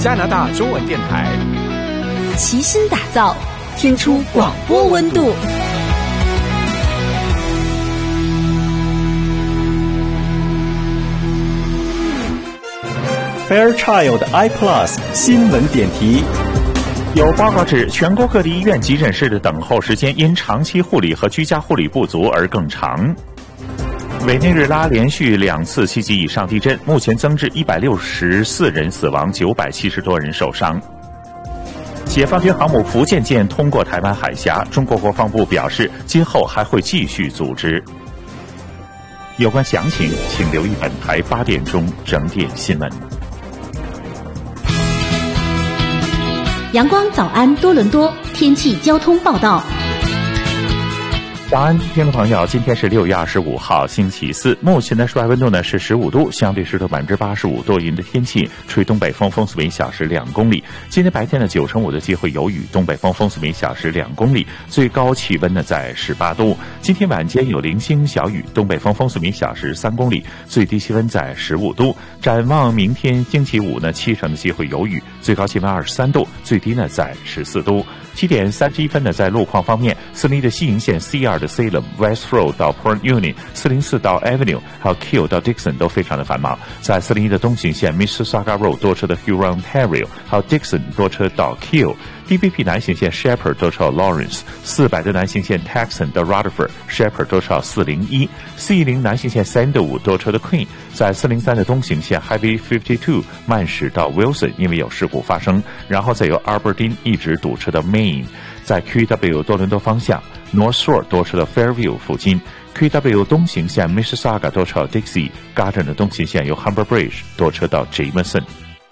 加拿大中文电台， 齐心打造，听出广播温度。 Fairchild iPlus 新闻点题。 有报告指，全国各地医院急诊室的等候时间因长期护理和居家护理不足而更长。委内瑞拉连续2次7级以上地震，目前增至164人死亡，970多人受伤。解放军航母福建舰通过台湾海峡，中国国防部表示，今后还会继续组织。有关详情，请留意本台8点钟整点新闻。 阳光早安多伦多天气交通报道。早安，听众朋友，今天是6月25号，星期四。目前的室外温度呢是15度，相对湿度85%，多云的天气，吹东北风，风速每小时2公里。今天白天的95%的机会有雨，东北风，风速每小时2公里，最高气温呢在18度。今天晚间有零星小雨，东北风，风速每小时3公里，最低气温在15度。展望明天星期五呢，70%的机会有雨，最高气温23度，最低呢在14度。7点31分呢，在路况方面，401的西营线 C2 的 Salem West Road 到 Port Union， 404到 Avenue， 还有 Keele 到 Dixon 都非常的繁忙。在401的东行线 Mississauga Road 多车的 Huron-Ontario， 还有 Dixon 多车到 Keele。DVP 南行线 Shepherd 多车到 Lawrence，400的南行线 Taxon 到 Rutherford，Shepherd 多车到401，410南行线 Sandalwood 多车的 Queen， 在403的东行线 Highway 52慢驶到 Wilson， 因为有事故发生，然后再由 Aberdeen 一直堵车到 Main， 在 QEW 多伦多方向 North Shore 多车到 Fairview 附近。QEW 东行线 Mississauga 多车到 Dixie，Garden 的东行线由 Humber Bridge 多车到 Jameson。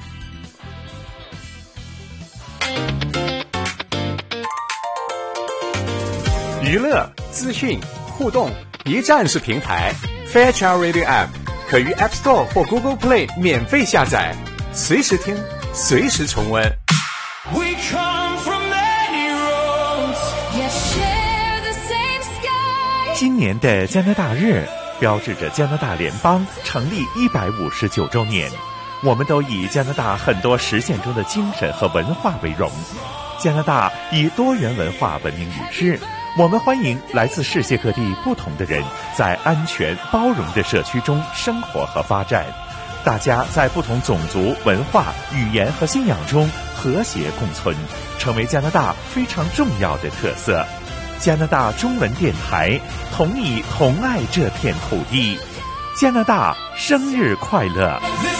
娱乐、资讯、互动，一站式平台。Fairchild Radio App 可于 App Store 或 Google Play 免费下载，随时听，随时重温。We come from many roads, yet share the same sky。 今年的加拿大日标志着加拿大联邦成立159周年，我们都以加拿大很多实践中的精神和文化为荣。加拿大以多元文化闻名于世，我们欢迎来自世界各地不同的人在安全包容的社区中生活和发展，大家在不同种族、文化、语言和信仰中和谐共存，成为加拿大非常重要的特色。加拿大中文电台同你同爱这片土地，加拿大生日快乐！